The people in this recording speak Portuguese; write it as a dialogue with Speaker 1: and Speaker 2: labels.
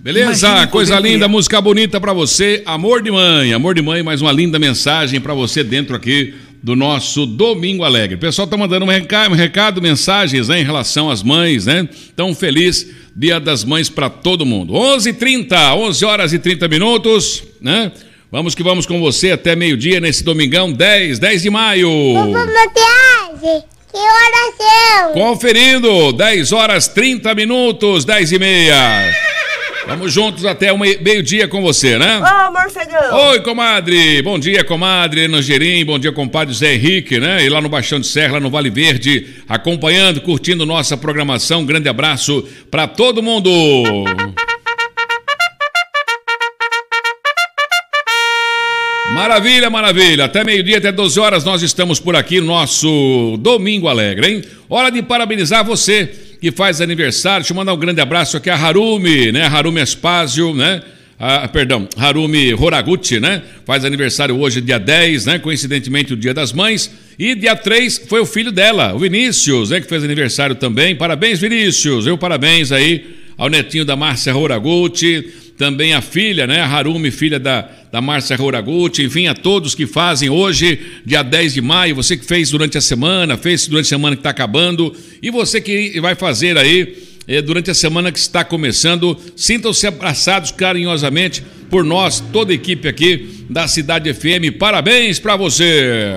Speaker 1: Beleza?
Speaker 2: Imagina
Speaker 1: Coisa
Speaker 2: poder
Speaker 1: linda,
Speaker 2: ter.
Speaker 1: música bonita pra você. Amor de mãe, mais uma linda mensagem pra você dentro aqui do nosso Domingo Alegre. O pessoal tá mandando um recado, mensagens, né, em relação às mães, né? Então, feliz Dia das Mães pra todo mundo. 11 horas e 30 minutos, né? Vamos que vamos com você até meio-dia nesse domingão, 10 de maio.
Speaker 3: Maquiagem, que oração.
Speaker 1: Conferindo, 10 horas 30 minutos, 10h30. Vamos juntos até o meio-dia com você, né?
Speaker 2: Ô, morcegão.
Speaker 1: Oi, comadre. Bom dia, comadre Nangerim. Bom dia, compadre Zé Henrique, né? E lá no Baixão de Serra, lá no Vale Verde, acompanhando, curtindo nossa programação. Um grande abraço pra todo mundo. Maravilha, maravilha. Até meio-dia, até 12 horas, nós estamos por aqui no nosso Domingo Alegre, hein? Hora de parabenizar você que faz aniversário. Deixa eu mandar um grande abraço aqui a Harumi, né? Harumi Aspásio, né? Harumi Horaguchi, né? Faz aniversário hoje, dia 10, né? Coincidentemente, o Dia das Mães. E dia 3 foi o filho dela, o Vinícius, né? Que fez aniversário também. Parabéns, Vinícius. Parabéns aí ao netinho da Márcia Horaguchi. Também a filha, né? A Harumi, filha da Márcia Horaguchi. Enfim, a todos que fazem hoje, dia 10 de maio. Você que fez durante a semana, fez durante a semana que está acabando. E você que vai fazer aí durante a semana que está começando. Sintam-se abraçados carinhosamente por nós, toda a equipe aqui da Cidade FM. Parabéns para você!